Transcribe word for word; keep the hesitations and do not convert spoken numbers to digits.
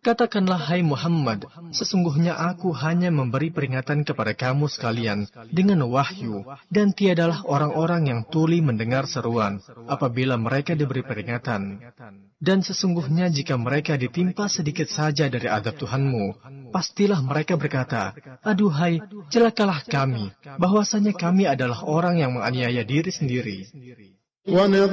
Katakanlah, hai Muhammad, sesungguhnya aku hanya memberi peringatan kepada kamu sekalian dengan wahyu, dan tiadalah orang-orang yang tuli mendengar seruan apabila mereka diberi peringatan. Dan sesungguhnya jika mereka ditimpa sedikit saja dari azab Tuhanmu, pastilah mereka berkata, aduhai, celakalah kami, bahwasanya kami adalah orang yang menganiaya diri sendiri.